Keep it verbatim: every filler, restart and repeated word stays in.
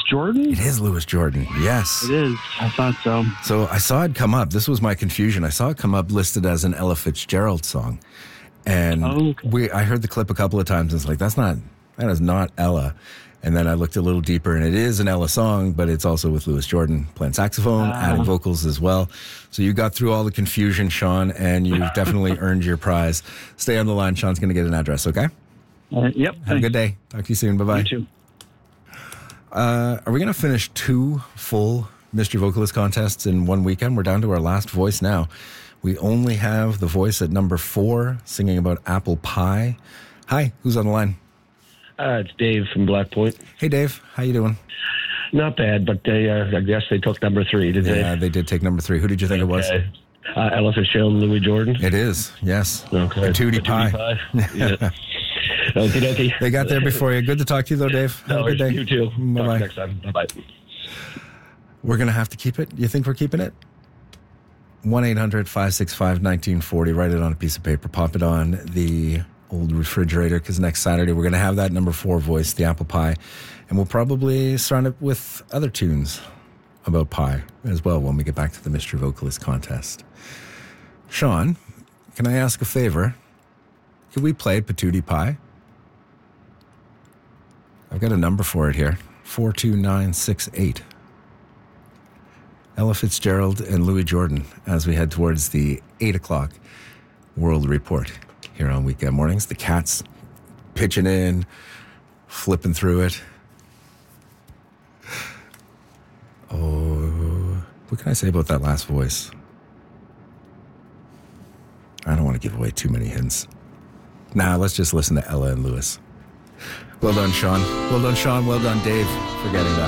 Jordan? It is Louis Jordan, yes. It is. I thought so. So I saw it come up. This was my confusion. I saw it come up listed as an Ella Fitzgerald song. And Oh, okay. we, I heard the clip a couple of times, and it's like, that's not, that is not Ella. And then I looked a little deeper, and it is an Ella song, but it's also with Louis Jordan playing saxophone, Uh, adding vocals as well. So you got through all the confusion, Sean, and you definitely earned your prize. Stay on the line. Sean's going to get an address, okay? Uh, yep. Have a good day. Talk to you soon. Bye-bye. You too. Uh, are we going to finish two full Mystery Vocalist contests in one weekend? We're down to our last voice now. We only have the voice at number four singing about apple pie. Hi, who's on the line? Uh, it's Dave from Black Point. Hey, Dave. How you doing? Not bad, but they, uh, I guess they took number three, did Yeah, they? they did take number three. Who did you think it was? Okay. Uh, Ella Fitzgerald and Louis Jordan. It is, yes. Okay. Patootie Patootie pie. pie. Yeah. Okie dokie. They got there before you. Good to talk to you, though, Dave. Have No, a good day. you too. Talk to you Bye-bye. next time. Bye-bye. We're going to have to keep it. You think we're keeping it? one eight hundred five six five one nine four zero. Write it on a piece of paper. Pop it on the old refrigerator, because next Saturday we're going to have that number four voice, the apple pie. And we'll probably surround it with other tunes about pie as well when we get back to the Mystery Vocalist contest. Sean, can I ask a favor? Could we play Patootie Pie? I've got a number for it here. four two nine six eight. Ella Fitzgerald and Louis Jordan as we head towards the eight o'clock World Report here on weekend mornings. The Cats pitching in, flipping through it. Oh, what can I say about that last voice? I don't want to give away too many hints. Nah, let's just listen to Ella and Louis. Well done, Sean. Well done, Sean. Well done, Dave, for getting that.